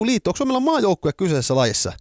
Liitto, onko Suomella maajoukkue kyseisessä lajissa?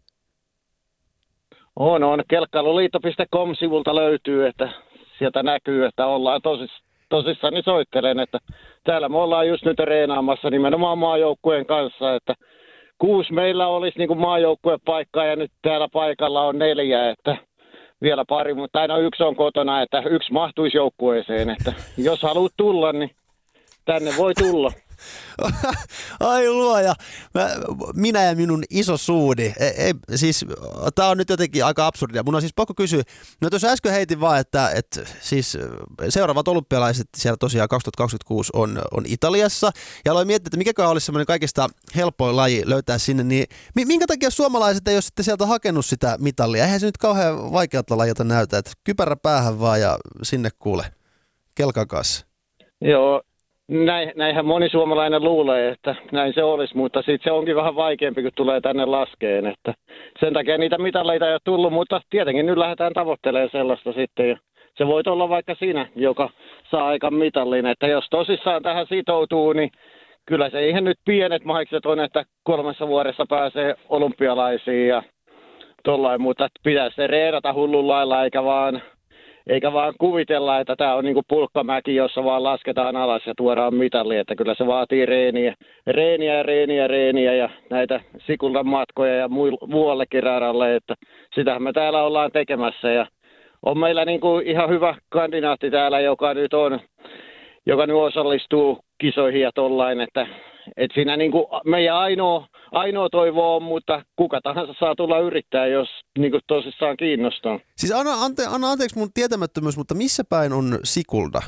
On. Kelkkailuliitto.com-sivulta löytyy, että sieltä näkyy, että ollaan tosissaan, niin soittelen, että täällä me ollaan just nyt reenaamassa nimenomaan maajoukkueen kanssa, että 6 meillä olisi niin kuin maajoukkuepaikkaa ja nyt täällä paikalla on 4, että vielä pari, mutta aina 1 on kotona, että 1 mahtuisi joukkueeseen, että jos haluat tulla, niin tänne voi tulla. Ai luoja, minä ja minun iso suudi. Siis, tää on nyt jotenkin aika absurdia. Mun on siis pakko kysyä, no tuossa äsken heitin vaan, että siis seuraavat olympialaiset siellä tosiaan 2026 on Italiassa. Ja aloin miettiä, että mikäkään olisi semmoinen kaikista helpoin laji löytää sinne, niin minkä takia suomalaiset ei ole sitten sieltä hakenut sitä mitalia? Eihän se nyt kauhean vaikealta lajilta näytä, että kypärä päähän vaan ja sinne kuule, kelkan kanssa. Joo. Näinhän moni suomalainen luulee, että näin se olisi, mutta sitten se onkin vähän vaikeampi, kun tulee tänne laskeen. Että sen takia niitä mitaleita ei ole tullut, mutta tietenkin nyt lähdetään tavoittelemaan sellaista sitten. Ja se voi olla vaikka siinä, joka saa aikaan mitallin. Että jos tosissaan tähän sitoutuu, niin kyllä se ihan nyt pienet mahikset on, että 3 vuodessa pääsee olympialaisiin ja tollain. Mutta pitäisi se reedata hullun lailla, eikä vaan kuvitella, että tämä on niinku pulkkamäki, jossa vaan lasketaan alas ja tuodaan mitalli. Että kyllä se vaatii reeniä ja näitä sikullan matkoja ja muuallekin radalle. Että sitähän me täällä ollaan tekemässä. Ja on meillä niinku ihan hyvä kandidaatti täällä, joka nyt osallistuu kisoihin ja tollain. Että siinä niinku meidän ainoa toivo on, mutta kuka tahansa saa tulla yrittää, jos niinku tosissaan kiinnostaa. Siis anna anteeksi mun tietämättömyys, mutta missä päin on Sikulda?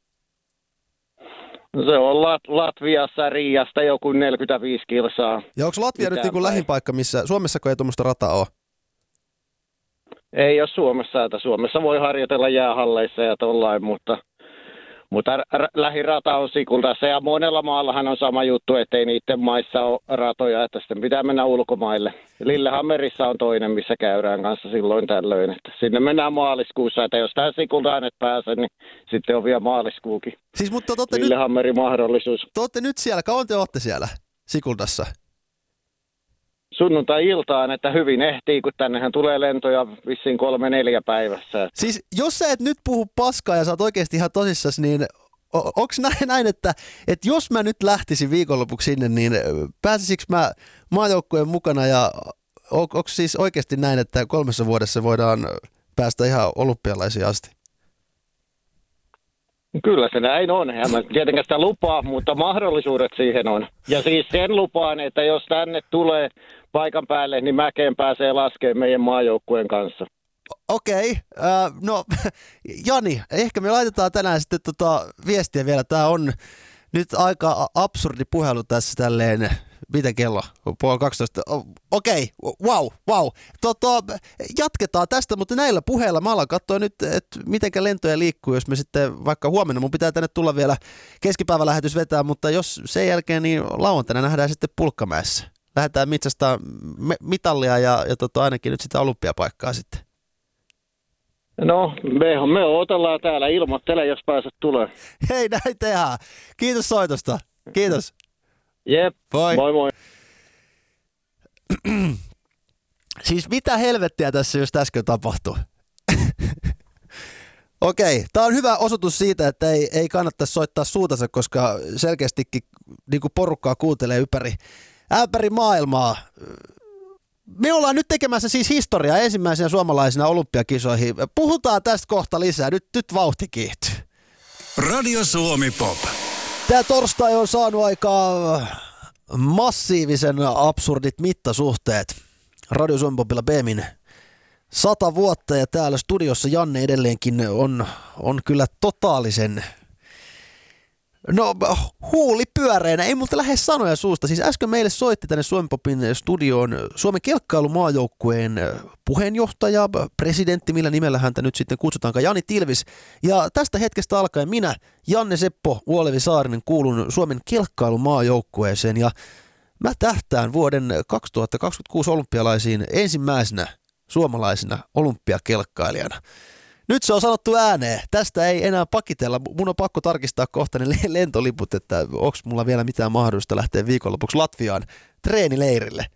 Se on Latviassa Riasta joku 45 kilsaa. Ja onko Latvia nyt niinku lähin paikka, missä Suomessako ei tuommoista rataa ole? Ei ole Suomessa, että Suomessa voi harjoitella jäähalleissa ja tollain, mutta lähirata on Sikuldassa ja monella maallahan on sama juttu, ettei niiden maissa ole ratoja, että sitten pitää mennä ulkomaille. Lillehammerissa on toinen, missä käydään kanssa silloin tällöin, että sinne mennään maaliskuussa, että jos tähän Sikuldaan et pääse, niin sitten on vielä maaliskuukin. Siis, mutta Lillehammerin mahdollisuus. Te olette nyt siellä, kauan te olette siellä Sikuldassa? Sunnuntai-iltaan, että hyvin ehtii, kun tännehän tulee lentoja vissiin 3-4 päivässä. Siis jos sä et nyt puhu paskaa ja sä oot oikeasti ihan tosissas, niin onko näin, että jos mä nyt lähtisin viikonlopuksi sinne, niin pääsisikö mä maajoukkueen mukana ja onko siis oikeasti näin, että 3 vuodessa voidaan päästä ihan olympialaisiin asti? Kyllä se näin on. En mä tietenkään sitä lupaa, mutta mahdollisuudet siihen on. Ja siis sen lupaan, että jos tänne tulee paikan päälle, niin mäkeen pääsee laskemaan meidän maajoukkueen kanssa. Okei. No Jani, ehkä me laitetaan tänään sitten viestiä vielä. Tämä on nyt aika absurdi puhelu tässä tälleen. Mitä kello? 11:30. Okei, wow. Jatketaan tästä, mutta näillä puheilla mä alan katsoa nyt, että mitenkä lentoja liikkuu, jos me sitten vaikka huomenna, mun pitää tänne tulla vielä keskipäivälähetys vetää, mutta jos sen jälkeen, niin lauantaina nähdään sitten Pulkkamäessä. Lähdetään mitsasta mitallia ja ainakin nyt sitä olympiapaikkaa sitten. No, me odotellaan täällä. Ilmoittele, jos pääset tulee. Hei, näin tehdään. Kiitos soitosta. Kiitos. Jep, moi. Siis mitä helvettiä tässä just äsken tapahtui? Okei, tämä on hyvä osoitus siitä, että ei kannattaisi soittaa suutansa, koska selkeästikin niin kuin porukkaa kuuntelee ympäri maailmaa. Me ollaan nyt tekemässä siis historiaa ensimmäisenä suomalaisina olympiakisoihin. Puhutaan tästä kohta lisää. Nyt vauhti kiihtyy. Radio Suomi Pop. Tämä torstai on saanut aikaa massiivisen absurdit mittasuhteet. Radio Suomi Popilla Bemin 100 vuotta ja täällä studiossa Janne edelleenkin on kyllä totaalisen, huuli pyöreänä, ei multa lähes sanoja suusta. Siis äsken meille soitti tänne Suomi Popin studioon Suomen kelkkailumaajoukkueen puheenjohtaja, presidentti, millä nimellä häntä nyt sitten kutsutaankaan, Jani Tilvis. Ja tästä hetkestä alkaen minä, Janne Seppo Uolevi Saarinen, kuulun Suomen kelkkailumaajoukkueeseen ja mä tähtään vuoden 2026 olympialaisiin ensimmäisenä suomalaisena olympiakelkkailijana. Nyt se on sanottu ääneen. Tästä ei enää pakitella. Mun on pakko tarkistaa kohta ne lentoliput, että onko mulla vielä mitään mahdollista lähteä viikonlopuksi Latviaan treenileirille.